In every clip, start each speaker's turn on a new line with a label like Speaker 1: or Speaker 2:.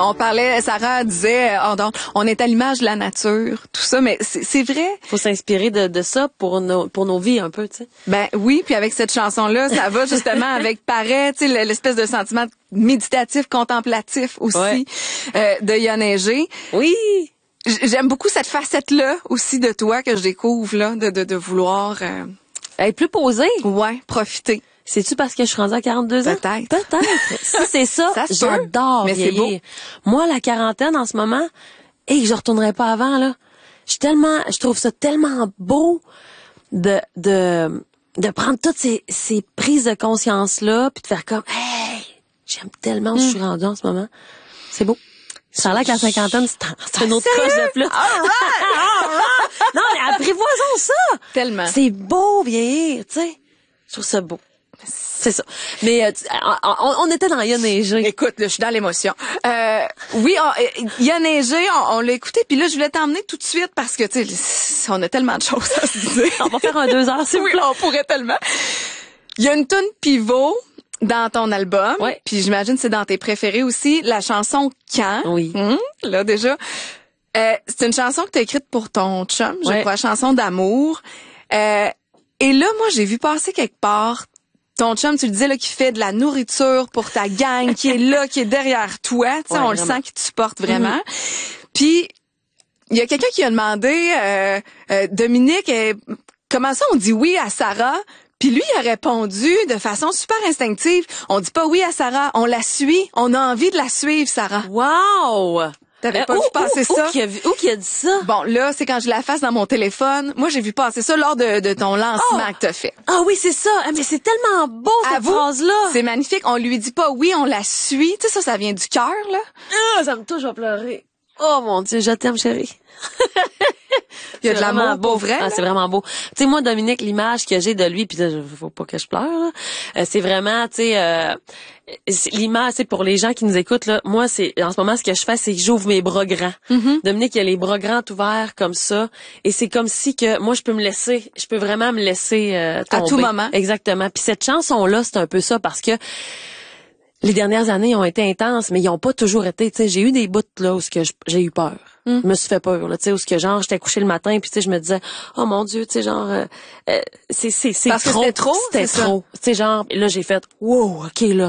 Speaker 1: on parlait, Sarah disait, on est à l'image de la nature, tout ça, mais c'est vrai.
Speaker 2: Faut s'inspirer de ça pour nos vies un peu, tu sais.
Speaker 1: Ben oui, puis avec cette chanson-là, ça va justement avec Pareil, tu sais, l'espèce de sentiment méditatif, contemplatif aussi de Yann Aigé.
Speaker 2: Oui.
Speaker 1: J'aime beaucoup cette facette-là aussi de toi que je découvre là, de vouloir
Speaker 2: Être plus posée.
Speaker 1: ouais, profiter.
Speaker 2: C'est-tu parce que je suis rendue à 42 ans?
Speaker 1: Peut-être.
Speaker 2: Si c'est ça,
Speaker 1: Ça se peut,
Speaker 2: j'adore
Speaker 1: mais c'est
Speaker 2: vieillir. Moi, la quarantaine en ce moment, et que je retournerai pas avant, là. Je trouve ça tellement beau de prendre toutes ces prises de conscience-là puis de faire comme, hey, j'aime tellement où je suis rendue en ce moment. C'est beau. Ça a l'air que la cinquantaine, c'est une autre coche de plus.
Speaker 1: All right.
Speaker 2: Non, mais apprivoisons ça!
Speaker 1: Tellement.
Speaker 2: C'est beau vieillir, tu sais. Je trouve ça beau. C'est ça. Mais on était dans Yann Aigé.
Speaker 1: Écoute, là, je suis dans l'émotion. Oui, Yann Aigé, on l'a écouté, puis là, je voulais t'emmener tout de suite parce que, tu sais, on a tellement de choses à se dire.
Speaker 2: On va faire un 2 heures, s'il vous
Speaker 1: Oui,
Speaker 2: plaît.
Speaker 1: on pourrait tellement. Il y a une toune pivot dans ton album,
Speaker 2: Ouais.
Speaker 1: puis j'imagine que c'est dans tes préférés aussi, la chanson Quand.
Speaker 2: Oui.
Speaker 1: Là, déjà. C'est une chanson que tu as écrite pour ton chum, je
Speaker 2: Ouais.
Speaker 1: crois, chanson d'amour. Et là, moi, j'ai vu passer quelque part ton chum, tu le disais, là, qui fait de la nourriture pour ta gang, qui est là, qui est derrière toi. Tu sais,
Speaker 2: Ouais,
Speaker 1: on le
Speaker 2: vraiment.
Speaker 1: sent qu'il te supporte vraiment. Puis, il y a quelqu'un qui a demandé, Dominique, comment ça on dit oui à Sarah? Puis lui, il a répondu de façon super instinctive. On dit pas oui à Sarah, on la suit. On a envie de la suivre, Sarah.
Speaker 2: Wow!
Speaker 1: T'avais pas vu passer ça?
Speaker 2: Où qui a dit ça?
Speaker 1: Bon, là, c'est quand je la fasse dans mon téléphone. Moi, j'ai vu passer ça lors de ton lancement que t'as fait.
Speaker 2: Ah oui, c'est ça. Ah, mais c'est tellement beau, cette
Speaker 1: Avoue,
Speaker 2: phrase-là.
Speaker 1: c'est magnifique. On lui dit pas oui, on la suit. Tu sais, ça vient du cœur, là.
Speaker 2: Ah, ça me touche, je vais pleurer. Oh mon Dieu, je t'aime, chérie.
Speaker 1: Il y a de
Speaker 2: C'est vraiment
Speaker 1: l'amour pour vrai.
Speaker 2: Ah,
Speaker 1: là.
Speaker 2: c'est vraiment beau. Tu sais, moi, Dominique, l'image que j'ai de lui, puis là, faut pas que je pleure, là. C'est vraiment, tu sais, l'image, c'est pour les gens qui nous écoutent, là. Moi, c'est, en ce moment, ce que je fais, c'est que j'ouvre mes bras grands. Dominique, il a les bras grands ouverts comme ça. Et c'est comme si que, moi, je peux vraiment me laisser, tomber.
Speaker 1: À tout moment.
Speaker 2: Exactement. Puis cette chanson-là, c'est un peu ça parce que, les dernières années ont été intenses, mais ils ont pas toujours été. Tu sais, j'ai eu des bouts là où j'ai eu peur. Je me suis fait peur là, tu sais, où genre j'étais couchée le matin puis tu sais je me disais oh mon Dieu, tu sais genre c'est
Speaker 1: Parce que
Speaker 2: trop,
Speaker 1: c'était trop,
Speaker 2: c'était
Speaker 1: c'est ça?
Speaker 2: trop. Tu sais genre là j'ai fait wow, OK là.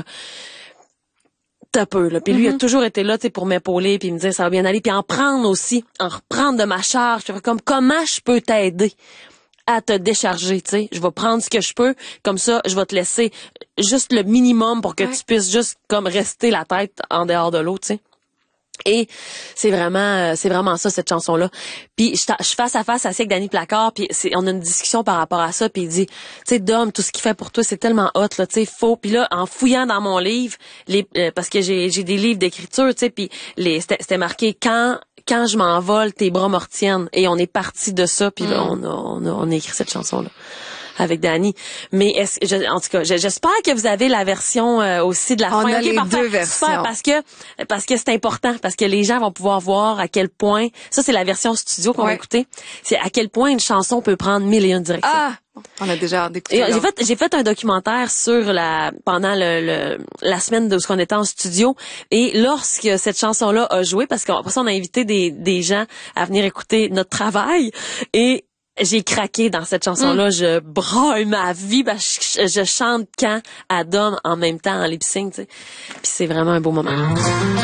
Speaker 2: T'as peu là. Puis lui il a toujours été là, tu sais pour m'épauler puis me dire ça va bien aller puis en reprendre de ma charge, je fais comme comment je peux t'aider à te décharger, tu sais. Je vais prendre ce que je peux, comme ça, je vais te laisser juste le minimum pour que tu puisses juste comme rester la tête en dehors de l'eau, tu sais. Et c'est vraiment ça cette chanson là. Puis je face à face assis avec Danny Placard puis on a une discussion par rapport à ça puis il dit tu sais Dom tout ce qu'il fait pour toi c'est tellement hot là, tu sais faut puis là en fouillant dans mon livre parce que j'ai des livres d'écriture, tu sais puis c'était marqué quand je m'envole tes bras me retiennent et on est parti de ça puis là, on a écrit cette chanson là avec Danny. Mais en tout cas, j'espère que vous avez la version aussi de la fin.
Speaker 1: On a
Speaker 2: OK,
Speaker 1: les
Speaker 2: parfait.
Speaker 1: deux versions.
Speaker 2: Super, parce que c'est important, parce que les gens vont pouvoir voir à quel point, ça c'est la version studio qu'on va écouter, c'est à quel point une chanson peut prendre 1001 directions.
Speaker 1: Ah, on a déjà hâte d'écouter.
Speaker 2: J'ai fait un documentaire sur pendant la semaine où on était en studio et lorsque cette chanson-là a joué, parce qu'après ça on a invité des gens à venir écouter notre travail et j'ai craqué dans cette chanson-là. Je braille ma vie parce que je chante quand à Dom en même temps en lip-sync, tu sais. Puis c'est vraiment un beau moment.